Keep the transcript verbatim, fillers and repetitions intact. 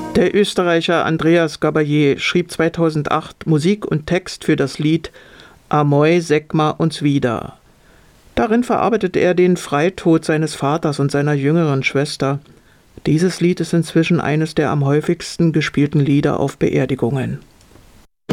Der Österreicher Andreas Gabalier schrieb zweitausendacht Musik und Text für das Lied Amoi Segma uns wieder. Darin verarbeitet er den Freitod seines Vaters und seiner jüngeren Schwester. Dieses Lied ist inzwischen eines der am häufigsten gespielten Lieder auf Beerdigungen.